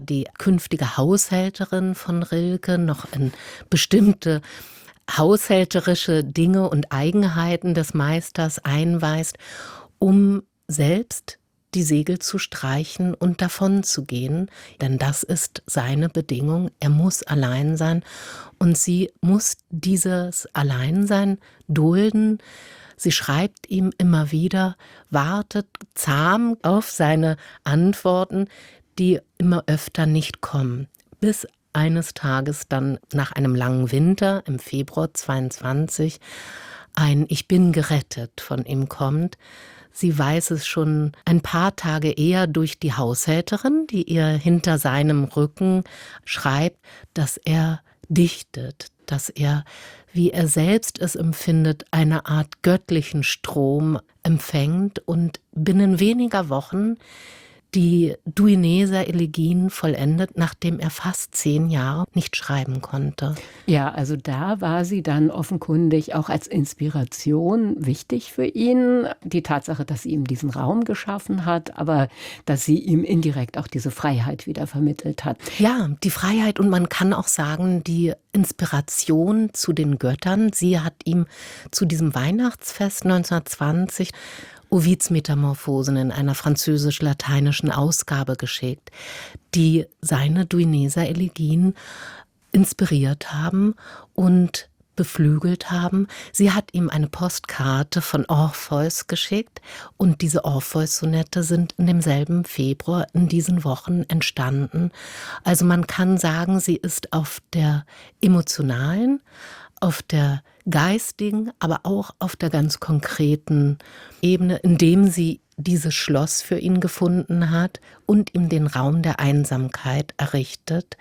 die künftige Haushälterin von Rilke noch in bestimmte haushälterische Dinge und Eigenheiten des Meisters einweist, um selbst die Segel zu streichen und davon zu gehen. Denn das ist seine Bedingung. Er muss allein sein und sie muss dieses Alleinsein dulden. Sie schreibt ihm immer wieder, wartet zahm auf seine Antworten, die immer öfter nicht kommen, bis eines Tages dann nach einem langen Winter im Februar 22 ein Ich bin gerettet von ihm kommt. Sie weiß es schon ein paar Tage eher durch die Haushälterin, die ihr hinter seinem Rücken schreibt, dass er dichtet, dass er, wie er selbst es empfindet, eine Art göttlichen Strom empfängt und binnen weniger Wochen die Duineser Elegien vollendet, nachdem er fast 10 Jahre nicht schreiben konnte. Ja, also da war sie dann offenkundig auch als Inspiration wichtig für ihn. Die Tatsache, dass sie ihm diesen Raum geschaffen hat, aber dass sie ihm indirekt auch diese Freiheit wieder vermittelt hat. Ja, die Freiheit und man kann auch sagen, die Inspiration zu den Göttern. Sie hat ihm zu diesem Weihnachtsfest 1920 Ovids Metamorphosen in einer französisch-lateinischen Ausgabe geschickt, die seine Duineser Elegien inspiriert haben und beflügelt haben. Sie hat ihm eine Postkarte von Orpheus geschickt und diese Orpheus-Sonette sind in demselben Februar in diesen Wochen entstanden. Also man kann sagen, sie ist auf der emotionalen, auf der geistigen, aber auch auf der ganz konkreten Ebene, indem sie dieses Schloss für ihn gefunden hat und ihm den Raum der Einsamkeit errichtet,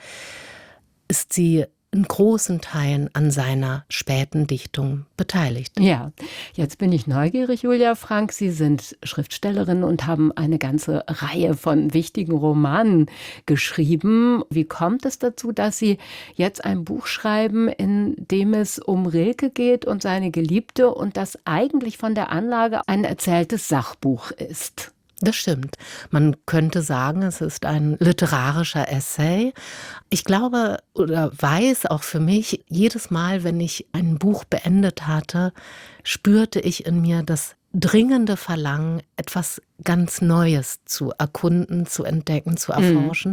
ist sie in großen Teilen an seiner späten Dichtung beteiligt. Ja, jetzt bin ich neugierig, Julia Frank. Sie sind Schriftstellerin und haben eine ganze Reihe von wichtigen Romanen geschrieben. Wie kommt es dazu, dass Sie jetzt ein Buch schreiben, in dem es um Rilke geht und seine Geliebte und das eigentlich von der Anlage ein erzähltes Sachbuch ist? Das stimmt. Man könnte sagen, es ist ein literarischer Essay. Ich glaube oder weiß auch für mich, jedes Mal, wenn ich ein Buch beendet hatte, spürte ich in mir das dringende Verlangen, etwas ganz Neues zu erkunden, zu entdecken, zu erforschen.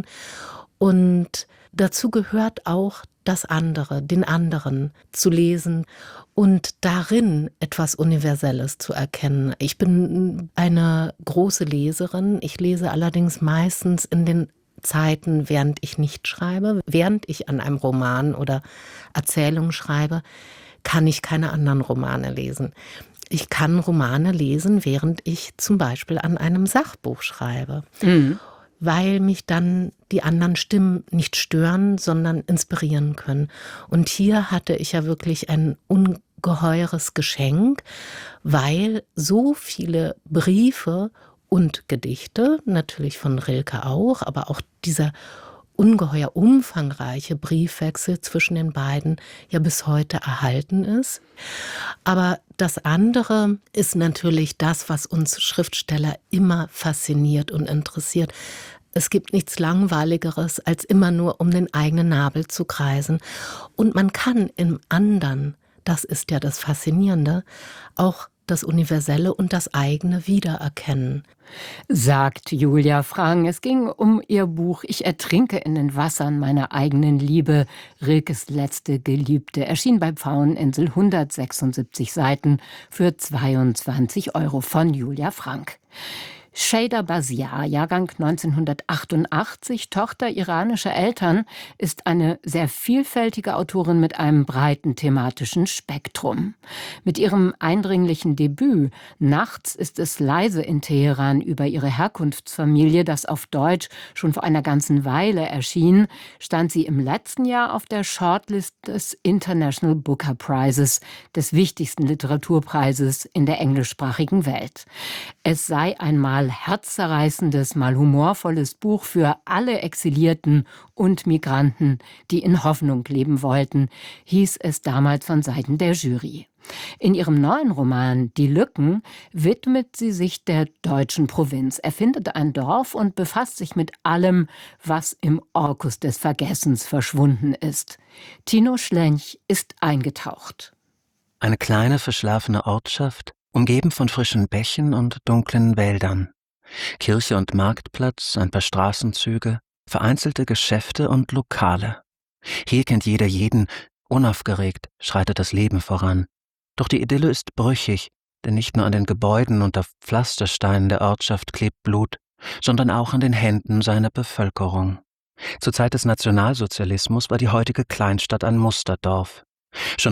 Und dazu gehört auch das andere, den anderen zu lesen und darin etwas Universelles zu erkennen. Ich bin eine große Leserin. Ich lese allerdings meistens in den Zeiten, während ich nicht schreibe. Während ich an einem Roman oder Erzählung schreibe, kann ich keine anderen Romane lesen. Ich kann Romane lesen, während ich zum Beispiel an einem Sachbuch schreibe. Weil mich dann die anderen Stimmen nicht stören, sondern inspirieren können. Und hier hatte ich ja wirklich ein ungeheures Geschenk, weil so viele Briefe und Gedichte, natürlich von Rilke auch, aber auch dieser ungeheuer umfangreiche Briefwechsel zwischen den beiden ja bis heute erhalten ist. Aber das andere ist natürlich das, was uns Schriftsteller immer fasziniert und interessiert. Es gibt nichts Langweiligeres, als immer nur um den eigenen Nabel zu kreisen. Und man kann im anderen, das ist ja das Faszinierende, auch das Universelle und das eigene wiedererkennen. Sagt Julia Frank. Es ging um ihr Buch Ich ertrinke in den Wassern meiner eigenen Liebe, Rilkes letzte Geliebte. Erschien bei Pfaueninsel, 176 Seiten für 22 € von Julia Frank. Shada Baziar, Jahrgang 1988, Tochter iranischer Eltern, ist eine sehr vielfältige Autorin mit einem breiten thematischen Spektrum. Mit ihrem eindringlichen Debüt Nachts ist es leise in Teheran über ihre Herkunftsfamilie, das auf Deutsch schon vor einer ganzen Weile erschien, stand sie im letzten Jahr auf der Shortlist des International Booker Prizes, des wichtigsten Literaturpreises in der englischsprachigen Welt. Es sei einmal mal herzzerreißendes, mal humorvolles Buch für alle Exilierten und Migranten, die in Hoffnung leben wollten, hieß es damals von Seiten der Jury. In ihrem neuen Roman »Die Lücken« widmet sie sich der deutschen Provinz, erfindet ein Dorf und befasst sich mit allem, was im Orkus des Vergessens verschwunden ist. Tino Schlench ist eingetaucht. Eine kleine, verschlafene Ortschaft, umgeben von frischen Bächen und dunklen Wäldern. Kirche und Marktplatz, ein paar Straßenzüge, vereinzelte Geschäfte und Lokale. Hier kennt jeder jeden, unaufgeregt schreitet das Leben voran. Doch die Idylle ist brüchig, denn nicht nur an den Gebäuden und auf Pflastersteinen der Ortschaft klebt Blut, sondern auch an den Händen seiner Bevölkerung. Zur Zeit des Nationalsozialismus war die heutige Kleinstadt ein Musterdorf. Schon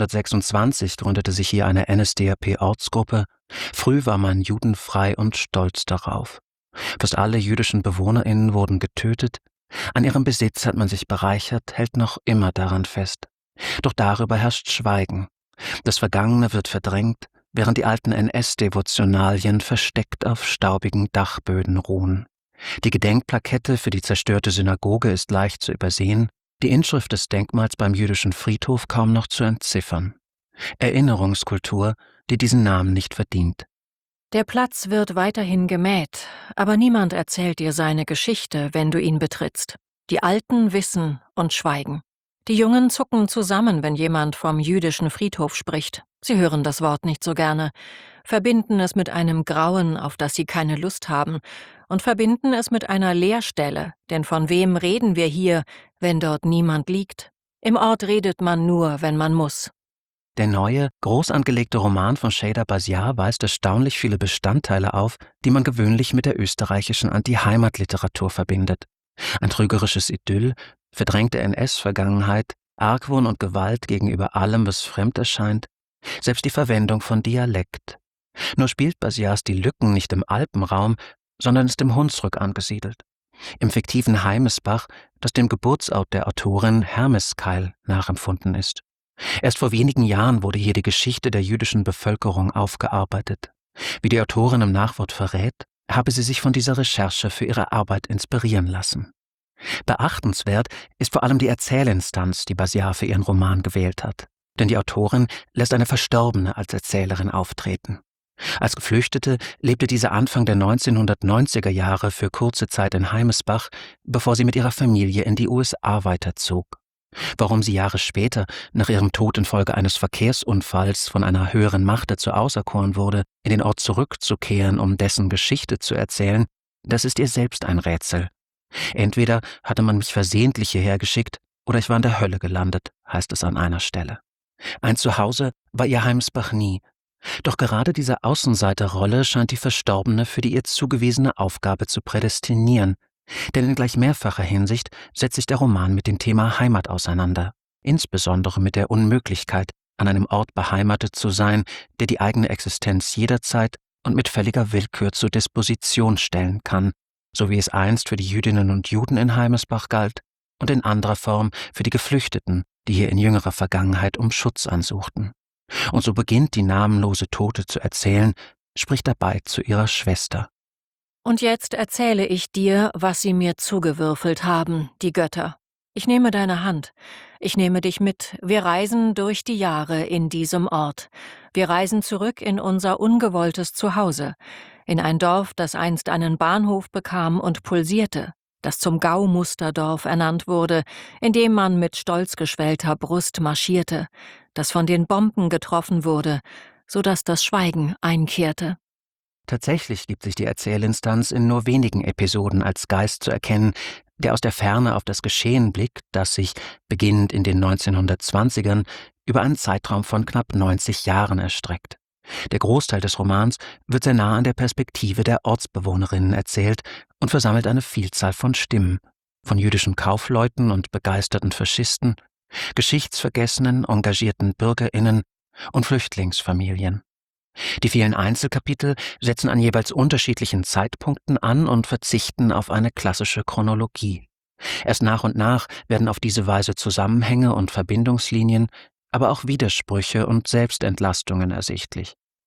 1926 gründete sich hier eine NSDAP-Ortsgruppe. Früh war man judenfrei und stolz darauf. Fast alle jüdischen BewohnerInnen wurden getötet. An ihrem Besitz hat man sich bereichert, hält noch immer daran fest. Doch darüber herrscht Schweigen. Das Vergangene wird verdrängt, während die alten NS-Devotionalien versteckt auf staubigen Dachböden ruhen. Die Gedenkplakette für die zerstörte Synagoge ist leicht zu übersehen, die Inschrift des Denkmals beim jüdischen Friedhof kaum noch zu entziffern. Erinnerungskultur, die diesen Namen nicht verdient. Der Platz wird weiterhin gemäht, aber niemand erzählt dir seine Geschichte, wenn du ihn betrittst. Die Alten wissen und schweigen. Die Jungen zucken zusammen, wenn jemand vom jüdischen Friedhof spricht. Sie hören das Wort nicht so gerne, verbinden es mit einem Grauen, auf das sie keine Lust haben, und verbinden es mit einer Leerstelle, denn von wem reden wir hier, wenn dort niemand liegt? Im Ort redet man nur, wenn man muss. Der neue, groß angelegte Roman von Sheyda Baziar weist erstaunlich viele Bestandteile auf, die man gewöhnlich mit der österreichischen Anti-Heimat-Literatur verbindet. Ein trügerisches Idyll, verdrängte NS-Vergangenheit, Argwohn und Gewalt gegenüber allem, was fremd erscheint, selbst die Verwendung von Dialekt. Nur spielt Baziars Die Lücken nicht im Alpenraum, sondern ist im Hunsrück angesiedelt. Im fiktiven Heimesbach, das dem Geburtsort der Autorin Hermeskeil nachempfunden ist. Erst vor wenigen Jahren wurde hier die Geschichte der jüdischen Bevölkerung aufgearbeitet. Wie die Autorin im Nachwort verrät, habe sie sich von dieser Recherche für ihre Arbeit inspirieren lassen. Beachtenswert ist vor allem die Erzählinstanz, die Baziar für ihren Roman gewählt hat. Denn die Autorin lässt eine Verstorbene als Erzählerin auftreten. Als Geflüchtete lebte diese Anfang der 1990er Jahre für kurze Zeit in Heimesbach, bevor sie mit ihrer Familie in die USA weiterzog. Warum sie Jahre später, nach ihrem Tod infolge eines Verkehrsunfalls von einer höheren Macht dazu auserkoren wurde, in den Ort zurückzukehren, um dessen Geschichte zu erzählen, das ist ihr selbst ein Rätsel. Entweder hatte man mich versehentlich hierher geschickt, oder ich war in der Hölle gelandet, heißt es an einer Stelle. Ein Zuhause war ihr Heimsbach nie. Doch gerade diese Außenseiterrolle scheint die Verstorbene für die ihr zugewiesene Aufgabe zu prädestinieren. Denn in gleich mehrfacher Hinsicht setzt sich der Roman mit dem Thema Heimat auseinander. Insbesondere mit der Unmöglichkeit, an einem Ort beheimatet zu sein, der die eigene Existenz jederzeit und mit völliger Willkür zur Disposition stellen kann, so wie es einst für die Jüdinnen und Juden in Heimesbach galt und in anderer Form für die Geflüchteten, die hier in jüngerer Vergangenheit um Schutz ansuchten. Und so beginnt die namenlose Tote zu erzählen, spricht dabei zu ihrer Schwester. Und jetzt erzähle ich dir, was sie mir zugewürfelt haben, die Götter. Ich nehme deine Hand. Ich nehme dich mit. Wir reisen durch die Jahre in diesem Ort. Wir reisen zurück in unser ungewolltes Zuhause. In ein Dorf, das einst einen Bahnhof bekam und pulsierte. Das zum Gaumusterdorf ernannt wurde, in dem man mit stolz geschwellter Brust marschierte. Das von den Bomben getroffen wurde, sodass das Schweigen einkehrte. Tatsächlich gibt sich die Erzählinstanz in nur wenigen Episoden als Geist zu erkennen, der aus der Ferne auf das Geschehen blickt, das sich, beginnend in den 1920ern, über einen Zeitraum von knapp 90 Jahren erstreckt. Der Großteil des Romans wird sehr nah an der Perspektive der Ortsbewohnerinnen erzählt und versammelt eine Vielzahl von Stimmen, von jüdischen Kaufleuten und begeisterten Faschisten, geschichtsvergessenen, engagierten BürgerInnen und Flüchtlingsfamilien. Die vielen Einzelkapitel setzen an jeweils unterschiedlichen Zeitpunkten an und verzichten auf eine klassische Chronologie. Erst nach und nach werden auf diese Weise Zusammenhänge und Verbindungslinien, aber auch Widersprüche und Selbstentlastungen ersichtlich.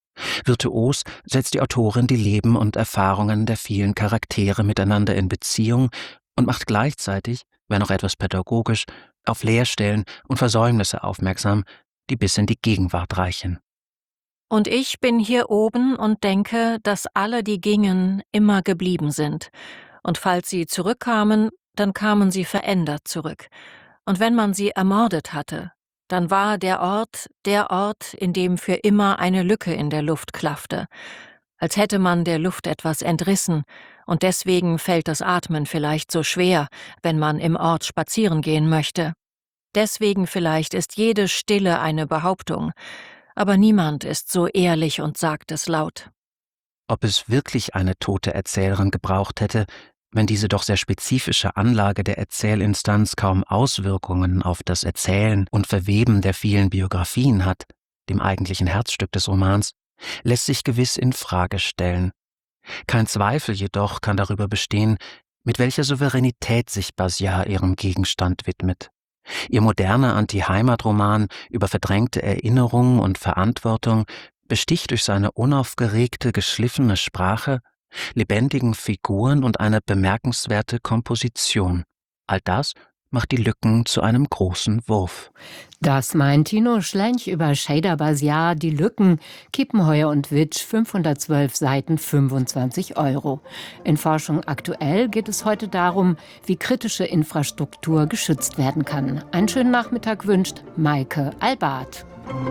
Virtuos setzt die Autorin die Leben und Erfahrungen der vielen Charaktere miteinander in Beziehung und macht gleichzeitig, wenn auch etwas pädagogisch, auf Leerstellen und Versäumnisse aufmerksam, die bis in die Gegenwart reichen. Und ich bin hier oben und denke, dass alle, die gingen, immer geblieben sind. Und falls sie zurückkamen, dann kamen sie verändert zurück. Und wenn man sie ermordet hatte, dann war der Ort, in dem für immer eine Lücke in der Luft klaffte. Als hätte man der Luft etwas entrissen, und deswegen fällt das Atmen vielleicht so schwer, wenn man im Ort spazieren gehen möchte. Deswegen vielleicht ist jede Stille eine Behauptung, aber niemand ist so ehrlich und sagt es laut. Ob es wirklich eine tote Erzählerin gebraucht hätte, wenn diese doch sehr spezifische Anlage der Erzählinstanz kaum Auswirkungen auf das Erzählen und Verweben der vielen Biografien hat, dem eigentlichen Herzstück des Romans, lässt sich gewiss in Frage stellen. Kein Zweifel jedoch kann darüber bestehen, mit welcher Souveränität sich Baziat ihrem Gegenstand widmet. Ihr moderner Anti-Heimat-Roman über verdrängte Erinnerung und Verantwortung besticht durch seine unaufgeregte, geschliffene Sprache, lebendigen Figuren und eine bemerkenswerte Komposition. All das macht die Lücken zu einem großen Wurf. Das meint Tino Schlench über Cheyda Baziat, Die Lücken, Kiepenheuer und Witsch, 512 Seiten, 25 €. In Forschung aktuell geht es heute darum, wie kritische Infrastruktur geschützt werden kann. Einen schönen Nachmittag wünscht Maike Albart.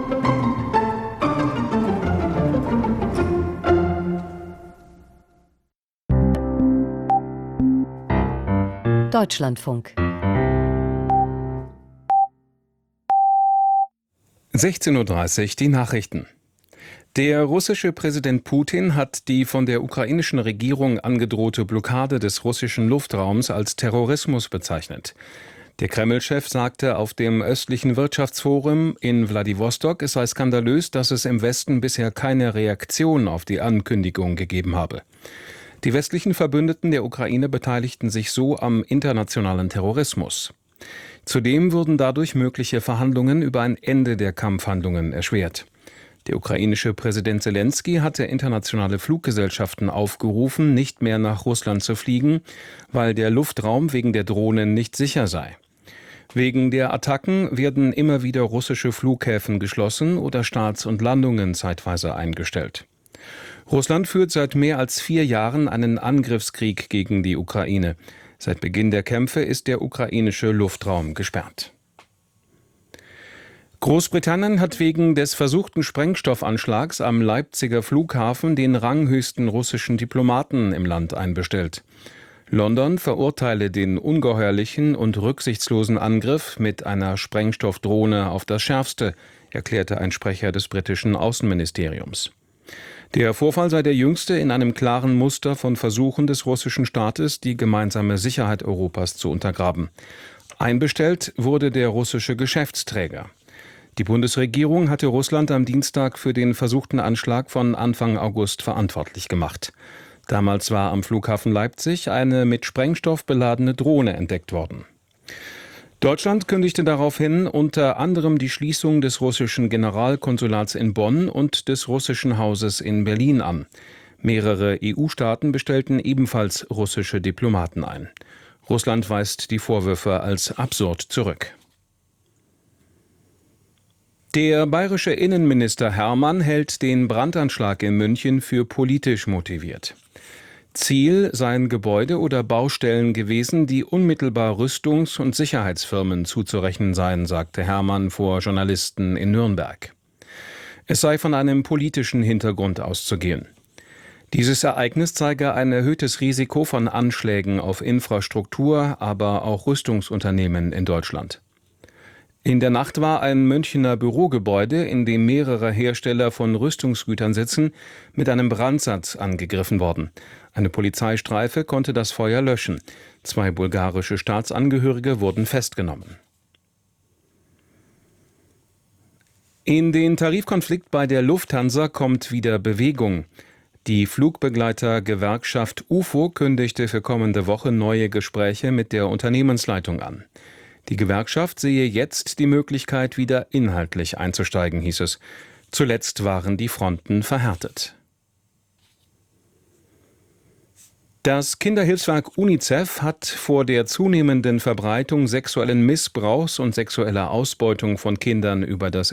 Deutschlandfunk. 16:30 Uhr die Nachrichten. Der russische Präsident Putin hat die von der ukrainischen Regierung angedrohte Blockade des russischen Luftraums als Terrorismus bezeichnet. Der Kreml-Chef sagte auf dem östlichen Wirtschaftsforum in Wladiwostok, es sei skandalös, dass es im Westen bisher keine Reaktion auf die Ankündigung gegeben habe. Die westlichen Verbündeten der Ukraine beteiligten sich so am internationalen Terrorismus. Zudem wurden dadurch mögliche Verhandlungen über ein Ende der Kampfhandlungen erschwert. Der ukrainische Präsident Selensky hatte internationale Fluggesellschaften aufgerufen, nicht mehr nach Russland zu fliegen, weil der Luftraum wegen der Drohnen nicht sicher sei. Wegen der Attacken werden immer wieder russische Flughäfen geschlossen oder Starts und Landungen zeitweise eingestellt. Russland führt seit mehr als 4 Jahren einen Angriffskrieg gegen die Ukraine. Seit Beginn der Kämpfe ist der ukrainische Luftraum gesperrt. Großbritannien hat wegen des versuchten Sprengstoffanschlags am Leipziger Flughafen den ranghöchsten russischen Diplomaten im Land einbestellt. London verurteile den ungeheuerlichen und rücksichtslosen Angriff mit einer Sprengstoffdrohne auf das Schärfste, erklärte ein Sprecher des britischen Außenministeriums. Der Vorfall sei der jüngste in einem klaren Muster von Versuchen des russischen Staates, die gemeinsame Sicherheit Europas zu untergraben. Einbestellt wurde der russische Geschäftsträger. Die Bundesregierung hatte Russland am Dienstag für den versuchten Anschlag von Anfang August verantwortlich gemacht. Damals war am Flughafen Leipzig eine mit Sprengstoff beladene Drohne entdeckt worden. Deutschland kündigte daraufhin unter anderem die Schließung des russischen Generalkonsulats in Bonn und des russischen Hauses in Berlin an. Mehrere EU-Staaten bestellten ebenfalls russische Diplomaten ein. Russland weist die Vorwürfe als absurd zurück. Der bayerische Innenminister Hermann hält den Brandanschlag in München für politisch motiviert. Ziel seien Gebäude oder Baustellen gewesen, die unmittelbar Rüstungs- und Sicherheitsfirmen zuzurechnen seien, sagte Hermann vor Journalisten in Nürnberg. Es sei von einem politischen Hintergrund auszugehen. Dieses Ereignis zeige ein erhöhtes Risiko von Anschlägen auf Infrastruktur, aber auch Rüstungsunternehmen in Deutschland. In der Nacht war ein Münchener Bürogebäude, in dem mehrere Hersteller von Rüstungsgütern sitzen, mit einem Brandsatz angegriffen worden. Eine Polizeistreife konnte das Feuer löschen. 2 bulgarische Staatsangehörige wurden festgenommen. In den Tarifkonflikt bei der Lufthansa kommt wieder Bewegung. Die Flugbegleiter-Gewerkschaft UFO kündigte für kommende Woche neue Gespräche mit der Unternehmensleitung an. Die Gewerkschaft sehe jetzt die Möglichkeit, wieder inhaltlich einzusteigen, hieß es. Zuletzt waren die Fronten verhärtet. Das Kinderhilfswerk UNICEF hat vor der zunehmenden Verbreitung sexuellen Missbrauchs und sexueller Ausbeutung von Kindern über das